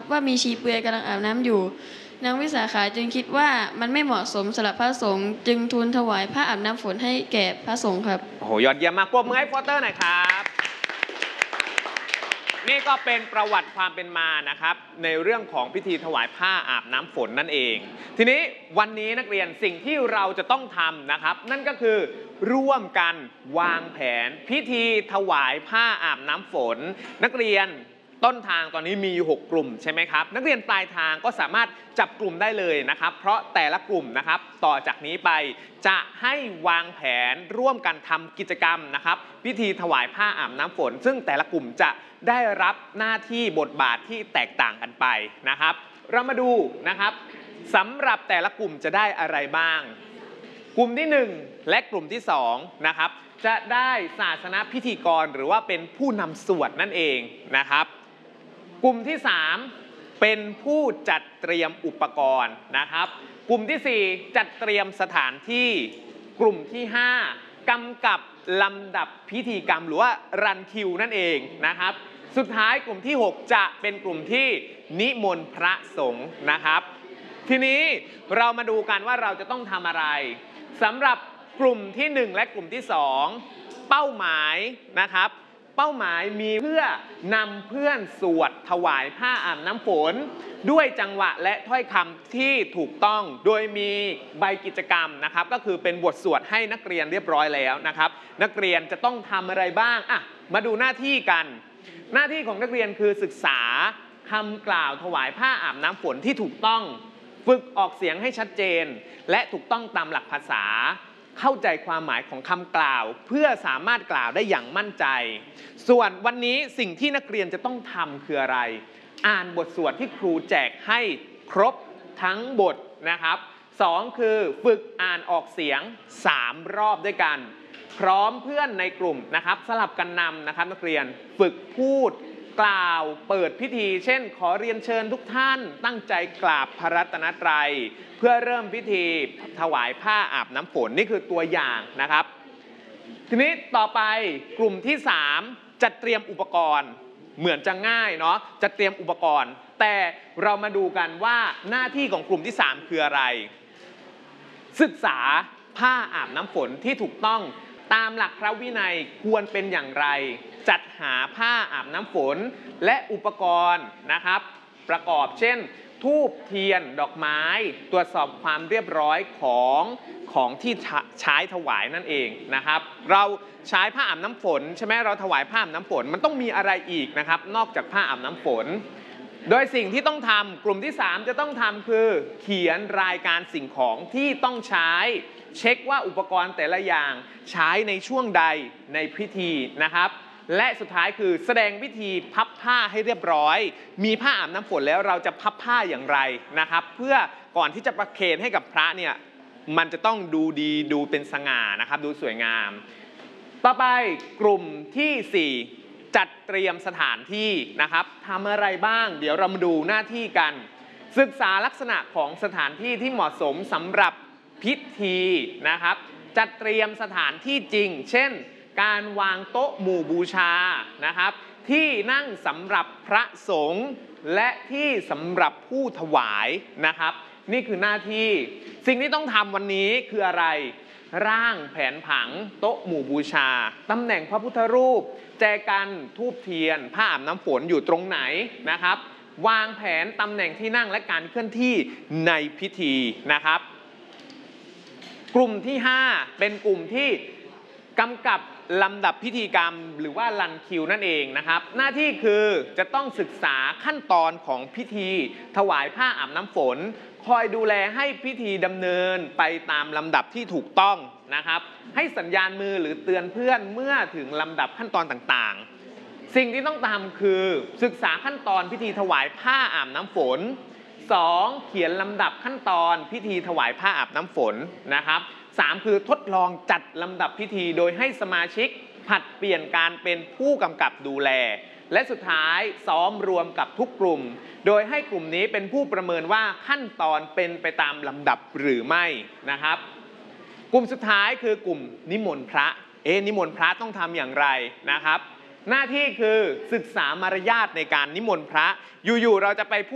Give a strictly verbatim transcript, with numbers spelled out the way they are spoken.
ว่ามีชีเปลือยกำลังอาบน้ำอยู่นางวิสาขาจึงคิดว่ามันไม่เหมาะสมสำหรับพระสงฆ์จึงทูลถวายผ้าอาบน้ำฝนให้แก่พระสงฆ์ครับโอ้โหยอดเยี่ยมมากปรบมือให้ฟอสเตอร์หน่อยครับนี่ก็เป็นประวัติความเป็นมานะครับในเรื่องของพิธีถวายผ้าอาบน้ำฝนนั่นเองทีนี้วันนี้นักเรียนสิ่งที่เราจะต้องทำนะครับนั่นก็คือร่วมกันวางแผนพิธีถวายผ้าอาบน้ำฝนนักเรียนต้นทางตอนนี้มีอยู่หกกลุ่มใช่ไหมครับนักเรียนปลายทางก็สามารถจับกลุ่มได้เลยนะครับเพราะแต่ละกลุ่มนะครับต่อจากนี้ไปจะให้วางแผนร่วมกันทำกิจกรรมนะครับพิธีถวายผ้าอาบน้ำฝนซึ่งแต่ละกลุ่มจะได้รับหน้าที่บทบาทที่แตกต่างกันไปนะครับเรามาดูนะครับสำหรับแต่ละกลุ่มจะได้อะไรบ้างกลุ่มที่หนึ่งและกลุ่มที่สองนะครับจะได้ศาสนพิธีกรหรือว่าเป็นผู้นำสวดนั่นเองนะครับกลุ่มที่สามเป็นผู้จัดเตรียมอุปกรณ์นะครับกลุ่มที่สี่จัดเตรียมสถานที่กลุ่มที่ห้ากำกับลำดับพิธีกรรมหรือว่ารันคิวนั่นเองนะครับสุดท้ายกลุ่มที่หกจะเป็นกลุ่มที่นิมนต์พระสงฆ์นะครับทีนี้เรามาดูกันว่าเราจะต้องทำอะไรสำหรับกลุ่มที่หนึ่งและกลุ่มที่สองเป้าหมายนะครับเป้าหมายมีเพื่อนำเพื่อนสวดถวายผ้าอาบน้ำฝนด้วยจังหวะและถ้อยคำที่ถูกต้องโดยมีใบกิจกรรมนะครับก็คือเป็นบทสวดให้นักเรียนเรียบร้อยแล้วนะครับนักเรียนจะต้องทำอะไรบ้างอ่ะมาดูหน้าที่กันหน้าที่ของนักเรียนคือศึกษาคำกล่าวถวายผ้าอาบน้ำฝนที่ถูกต้องฝึกออกเสียงให้ชัดเจนและถูกต้องตามหลักภาษาเข้าใจความหมายของคำกล่าวเพื่อสามารถกล่าวได้อย่างมั่นใจส่วนวันนี้สิ่งที่นักเรียนจะต้องทำคืออะไรอ่านบทสวดที่ครูแจกให้ครบทั้งบทนะครับสองคือฝึกอ่านออกเสียงสามรอบด้วยกันพร้อมเพื่อนในกลุ่มนะครับสลับกันนำนะครับนักเรียนฝึกพูดกล่าวเปิดพิธีเช่นขอเรียนเชิญทุกท่านตั้งใจกราบพระรัตนตรัยเพื่อเริ่มพิธีถวายผ้าอาบน้ำฝนนี่คือตัวอย่างนะครับทีนี้ต่อไปกลุ่มที่สามจัดเตรียมอุปกรณ์เหมือนจะง่ายเนาะจัดเตรียมอุปกรณ์แต่เรามาดูกันว่าหน้าที่ของกลุ่มที่สามคืออะไรศึกษาผ้าอาบน้ำฝนที่ถูกต้องตามหลักพระวินัยควรเป็นอย่างไรจัดหาผ้าอาบน้ำฝนและอุปกรณ์นะครับประกอบเช่นธูปเทียนดอกไม้ตรวจสอบความเรียบร้อยของของที่ใช้ถวายนั่นเองนะครับเราใช้ผ้าอาบน้ำฝนใช่ไหมเราถวายผ้าอาบน้ำฝนมันต้องมีอะไรอีกนะครับนอกจากผ้าอาบน้ำฝนโดยสิ่งที่ต้องทำกลุ่มที่สามจะต้องทำคือเขียนรายการสิ่งของที่ต้องใช้เช็คว่าอุปกรณ์แต่ละอย่างใช้ในช่วงใดในพิธีนะครับและสุดท้ายคือแสดงวิธีพับผ้าให้เรียบร้อยมีผ้าอาบน้ำฝนแล้วเราจะพับผ้าอย่างไรนะครับเพื่อก่อนที่จะประเคนให้กับพระเนี่ยมันจะต้องดูดีดูเป็นสง่านะครับดูสวยงามต่อไปกลุ่มที่สี่จัดเตรียมสถานที่นะครับทำอะไรบ้างเดี๋ยวเรามาดูหน้าที่กันศึกษาลักษณะของสถานที่ที่เหมาะสมสำหรับพิธีนะครับจัดเตรียมสถานที่จริงเช่นการวางโต๊ะหมู่บูชานะครับที่นั่งสำหรับพระสงฆ์และที่สำหรับผู้ถวายนะครับนี่คือหน้าที่สิ่งที่ต้องทำวันนี้คืออะไรร่างแผนผังโต๊ะหมู่บูชาตำแหน่งพระพุทธรูปแจกันธูปเทียนผ้าอาบน้ำฝนอยู่ตรงไหนนะครับวางแผนตำแหน่งที่นั่งและการเคลื่อนที่ในพิธีนะครับกลุ่มที่ห้าเป็นกลุ่มที่กำกับลำดับพิธีกรรมหรือว่ารันคิวนั่นเองนะครับหน้าที่คือจะต้องศึกษาขั้นตอนของพิธีถวายผ้าอาบน้ำฝนคอยดูแลให้พิธีดำเนินไปตามลำดับที่ถูกต้องนะครับให้สัญญาณมือหรือเตือนเพื่อนเมื่อถึงลำดับขั้นตอนต่างๆสิ่งที่ต้องทำคือศึกษาขั้นตอนพิธีถวายผ้าอาบน้ำฝนสองเขียนลำดับขั้นตอนพิธีถวายผ้าอาบน้ำฝนนะครับสามคือทดลองจัดลำดับพิธีโดยให้สมาชิกผลัดเปลี่ยนการเป็นผู้กำกับดูแลและสุดท้ายซ้อมรวมกับทุกกลุ่มโดยให้กลุ่มนี้เป็นผู้ประเมินว่าขั้นตอนเป็นไปตามลำดับหรือไม่นะครับกลุ่มสุดท้ายคือกลุ่มนิมนต์พระเอ๊ะนิมนต์พระต้องทำอย่างไรนะครับหน้าที่คือศึกษามารยาทในการนิมนต์พระอยู่ๆเราจะไปพูด